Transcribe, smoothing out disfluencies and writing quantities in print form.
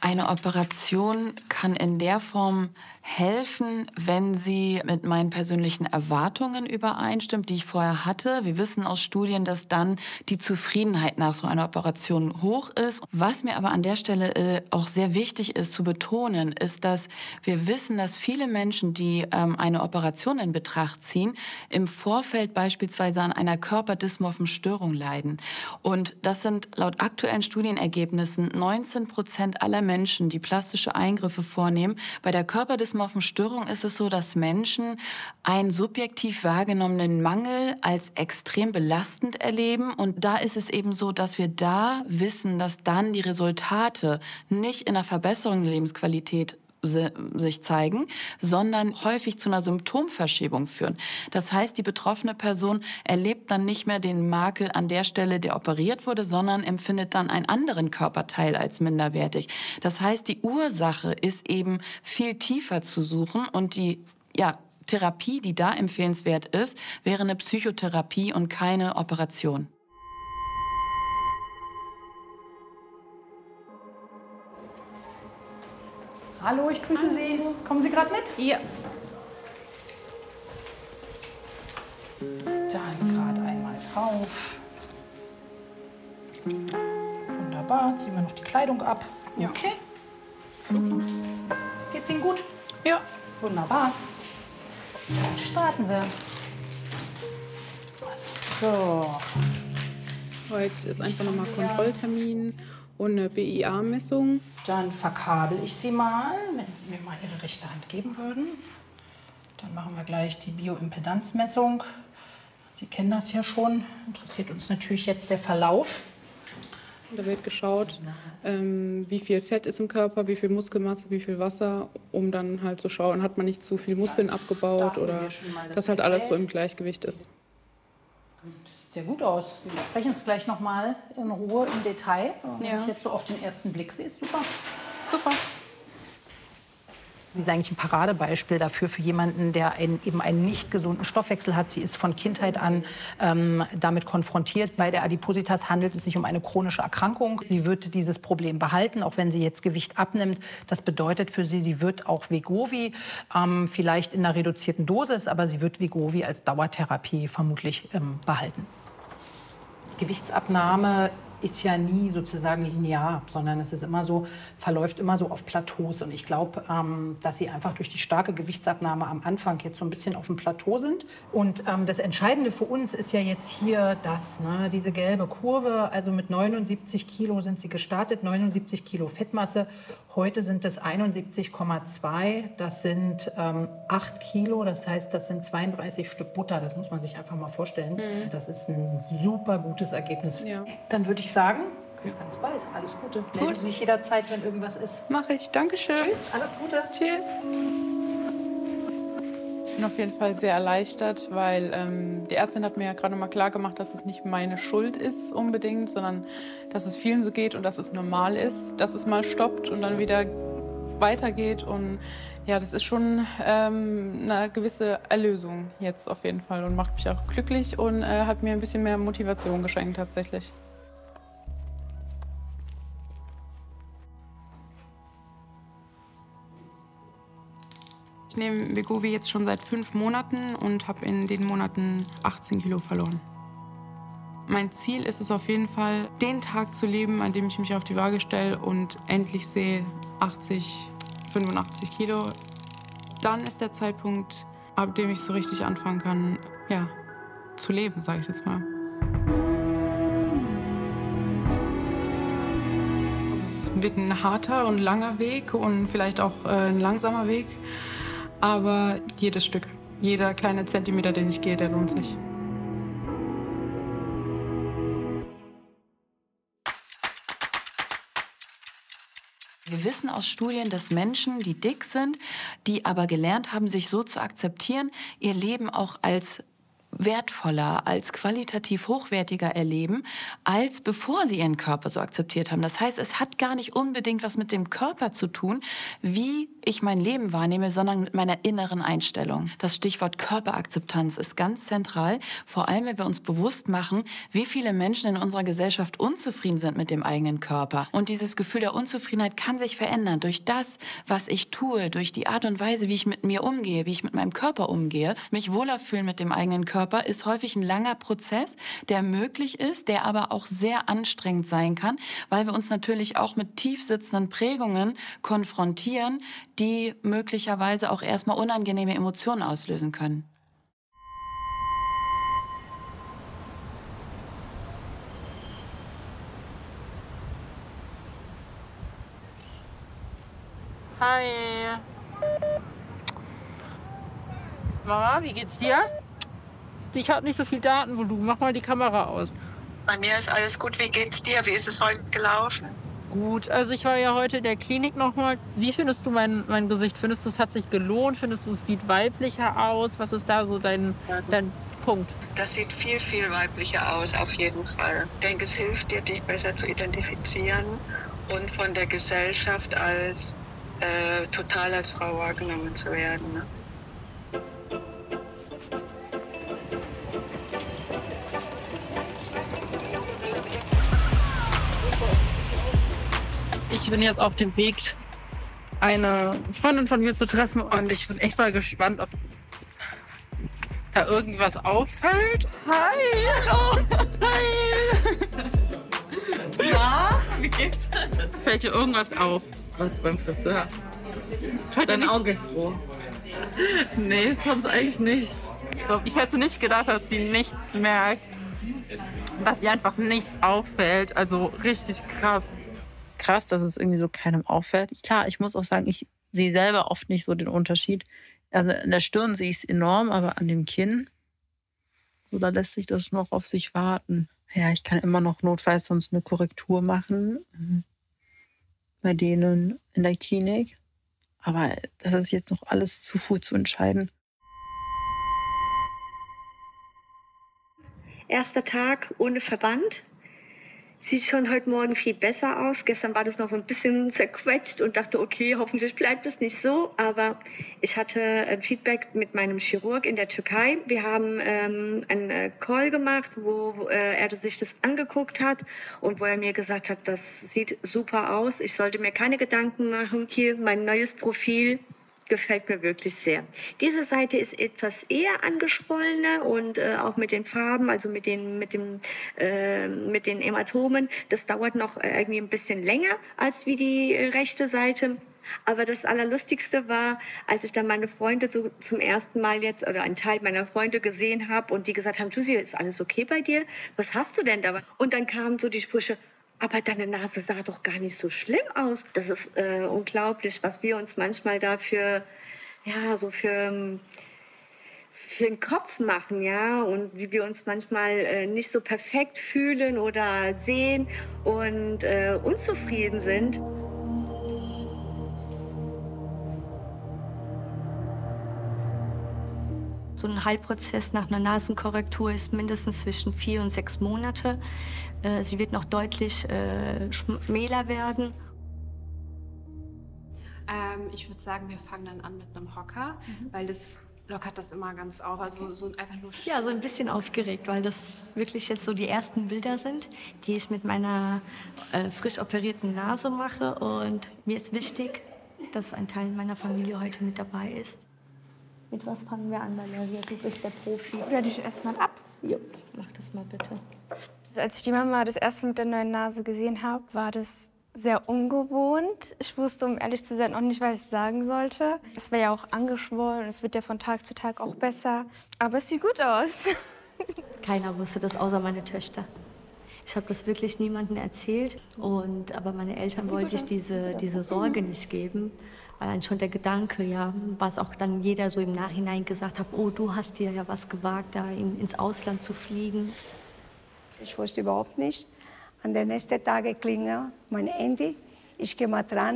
Eine Operation kann in der Form helfen, wenn sie mit meinen persönlichen Erwartungen übereinstimmt, die ich vorher hatte. Wir wissen aus Studien, dass dann die Zufriedenheit nach so einer Operation hoch ist. Was mir aber an der Stelle auch sehr wichtig ist zu betonen, ist, dass wir wissen, dass viele Menschen, die eine Operation in Betracht ziehen, im Vorfeld beispielsweise an einer körperdysmorphen Störung leiden. Und das sind laut aktuellen Studienergebnissen 19% aller Menschen, die plastische Eingriffe vornehmen. Bei der körperdysmorphen Störung ist es so, dass Menschen einen subjektiv wahrgenommenen Mangel als extrem belastend erleben. Und da ist es eben so, dass wir da wissen, dass dann die Resultate nicht in der Verbesserung der Lebensqualität sich zeigen, sondern häufig zu einer Symptomverschiebung führen. Das heißt, die betroffene Person erlebt dann nicht mehr den Makel an der Stelle, der operiert wurde, sondern empfindet dann einen anderen Körperteil als minderwertig. Das heißt, die Ursache ist eben viel tiefer zu suchen und die Therapie, die da empfehlenswert ist, wäre eine Psychotherapie und keine Operation. Hallo, ich grüße Sie. Kommen Sie gerade mit? Ja. Dann gerade einmal drauf. Wunderbar. Ziehen wir noch die Kleidung ab. Ja. Okay. Geht's Ihnen gut? Ja. Wunderbar. Dann starten wir. So. Heute ist einfach nochmal Kontrolltermin und eine BIA-Messung. Dann verkabel ich Sie mal, wenn Sie mir mal Ihre rechte Hand geben würden. Dann machen wir gleich die Bioimpedanzmessung. Sie kennen das ja schon. Interessiert uns natürlich jetzt der Verlauf. Da wird geschaut, wie viel Fett ist im Körper, wie viel Muskelmasse, wie viel Wasser, um dann halt zu schauen, hat man nicht zu viel Muskeln abgebaut oder dass halt alles so im Gleichgewicht ist. Das sieht sehr gut aus. Wir besprechen es gleich noch mal in Ruhe im Detail. Was ich jetzt so auf den ersten Blick sehe, ist super. Super. Sie ist eigentlich ein Paradebeispiel dafür für jemanden, der eben einen nicht gesunden Stoffwechsel hat. Sie ist von Kindheit an damit konfrontiert. Bei der Adipositas handelt es sich um eine chronische Erkrankung. Sie wird dieses Problem behalten, auch wenn sie jetzt Gewicht abnimmt. Das bedeutet für sie, sie wird auch Wegovy, vielleicht in einer reduzierten Dosis, aber sie wird Wegovy als Dauertherapie vermutlich behalten. Gewichtsabnahme ist ja nie sozusagen linear, sondern es ist immer so, verläuft immer so auf Plateaus. Und ich glaube, dass sie einfach durch die starke Gewichtsabnahme am Anfang jetzt so ein bisschen auf dem Plateau sind. Und das Entscheidende für uns ist ja jetzt hier das, ne, diese gelbe Kurve. Also mit 79 Kilo sind sie gestartet, 79 Kilo Fettmasse. Heute sind es 71,2. Das sind 8 Kilo, das heißt, das sind 32 Stück Butter. Das muss man sich einfach mal vorstellen. Mhm. Das ist ein super gutes Ergebnis. Ja. Dann würde ich sagen, bis ganz bald. Alles Gute. Melden Sie sich jederzeit, wenn irgendwas ist. Mache ich. Dankeschön. Tschüss, alles Gute. Tschüss. Ich bin auf jeden Fall sehr erleichtert, weil die Ärztin hat mir ja gerade mal klar gemacht, dass es nicht meine Schuld ist unbedingt, sondern dass es vielen so geht und dass es normal ist, dass es mal stoppt und dann wieder weitergeht. Und ja, das ist schon eine gewisse Erlösung jetzt auf jeden Fall und macht mich auch glücklich und hat mir ein bisschen mehr Motivation geschenkt tatsächlich. Ich nehme Wegovy jetzt schon seit 5 Monaten und habe in den Monaten 18 Kilo verloren. Mein Ziel ist es auf jeden Fall, den Tag zu leben, an dem ich mich auf die Waage stelle und endlich sehe 80, 85 Kilo. Dann ist der Zeitpunkt, ab dem ich so richtig anfangen kann, ja, zu leben, sage ich jetzt mal. Also es wird ein harter und langer Weg und vielleicht auch ein langsamer Weg. Aber jedes Stück, jeder kleine Zentimeter, den ich gehe, der lohnt sich. Wir wissen aus Studien, dass Menschen, die dick sind, die aber gelernt haben, sich so zu akzeptieren, ihr Leben auch als wertvoller, als qualitativ hochwertiger erleben, als bevor sie ihren Körper so akzeptiert haben. Das heißt, es hat gar nicht unbedingt was mit dem Körper zu tun, wie ich mein Leben wahrnehme, sondern mit meiner inneren Einstellung. Das Stichwort Körperakzeptanz ist ganz zentral, vor allem wenn wir uns bewusst machen, wie viele Menschen in unserer Gesellschaft unzufrieden sind mit dem eigenen Körper. Und dieses Gefühl der Unzufriedenheit kann sich verändern durch das, was ich tue, durch die Art und Weise, wie ich mit mir umgehe, wie ich mit meinem Körper umgehe. Mich wohler fühlen mit dem eigenen Körper ist häufig ein langer Prozess, der möglich ist, der aber auch sehr anstrengend sein kann, weil wir uns natürlich auch mit tief sitzenden Prägungen konfrontieren, die möglicherweise auch erstmal unangenehme Emotionen auslösen können. Hi. Mama, wie geht's dir? Ich habe nicht so viel Daten wie du. Mach mal die Kamera aus. Bei mir ist alles gut. Wie geht's dir? Wie ist es heute gelaufen? Gut, also ich war ja heute in der Klinik nochmal. Wie findest du mein Gesicht? Findest du, es hat sich gelohnt? Findest du, es sieht weiblicher aus? Was ist da so dein Punkt? Das sieht viel, viel weiblicher aus, auf jeden Fall. Ich denke, es hilft dir, dich besser zu identifizieren und von der Gesellschaft als total als Frau wahrgenommen zu werden. Ne? Ich bin jetzt auf dem Weg, eine Freundin von mir zu treffen und ich bin echt mal gespannt, ob da irgendwas auffällt. Hi! Hallo! Hi! Ja, wie geht's? Fällt dir irgendwas auf? Was beim Friseur? Dein Auge ist rot. Nee, sonst eigentlich nicht. Ich hätte nicht gedacht, dass sie nichts merkt. Dass ihr einfach nichts auffällt. Also richtig krass. Krass, dass es irgendwie so keinem auffällt. Klar, ich muss auch sagen, ich sehe selber oft nicht so den Unterschied. Also in der Stirn sehe ich es enorm, aber an dem Kinn, so, da lässt sich das noch auf sich warten. Ja, ich kann immer noch notfalls sonst eine Korrektur machen. Bei denen in der Klinik. Aber das ist jetzt noch alles zu früh zu entscheiden. Erster Tag ohne Verband. Sieht schon heute Morgen viel besser aus. Gestern war das noch so ein bisschen zerquetscht und dachte, okay, hoffentlich bleibt es nicht so. Aber ich hatte ein Feedback mit meinem Chirurg in der Türkei. Wir haben einen Call gemacht, wo er sich das angeguckt hat und wo er mir gesagt hat, das sieht super aus. Ich sollte mir keine Gedanken machen. Hier mein neues Profil. Gefällt mir wirklich sehr. Diese Seite ist etwas eher angeschwollener und auch mit den Farben, also mit den Hämatomen. Das dauert noch irgendwie ein bisschen länger als wie die rechte Seite. Aber das Allerlustigste war, als ich dann meine Freunde zum ersten Mal jetzt, oder einen Teil meiner Freunde gesehen habe und die gesagt haben, Jussi, ist alles okay bei dir? Was hast du denn da? Und dann kamen so die Sprüche, aber deine Nase sah doch gar nicht so schlimm aus. Das ist unglaublich, was wir uns manchmal dafür, ja, so für den Kopf machen, ja, und wie wir uns manchmal nicht so perfekt fühlen oder sehen und unzufrieden sind. So ein Heilprozess nach einer Nasenkorrektur ist mindestens zwischen 4 und 6 Monate. Sie wird noch deutlich schmäler werden. Ich würde sagen, wir fangen dann an mit einem Hocker, weil das lockert das immer ganz auf. Also so einfach nur ja, so ein bisschen aufgeregt, weil das wirklich jetzt so die ersten Bilder sind, die ich mit meiner frisch operierten Nase mache. Und mir ist wichtig, dass ein Teil meiner Familie heute mit dabei ist. Mit was fangen wir an, Valeria? Du bist der Profi. Oder dich erstmal ab. Jo, mach das mal bitte. Also als ich die Mama das erste Mal mit der neuen Nase gesehen habe, war das sehr ungewohnt. Ich wusste, um ehrlich zu sein, auch nicht, was ich sagen sollte. Es war ja auch angeschwollen, es wird ja von Tag zu Tag auch besser. Aber es sieht gut aus. Keiner wusste das, außer meine Töchter. Ich habe das wirklich niemandem erzählt. Aber meine Eltern wollte ich diese Sorge nicht geben. Allein schon der Gedanke, ja, was auch dann jeder so im Nachhinein gesagt hat, oh, du hast dir ja was gewagt, da ins Ausland zu fliegen. Ich wusste überhaupt nicht. An den nächsten Tagen klingelt mein Handy. Ich gehe mal dran.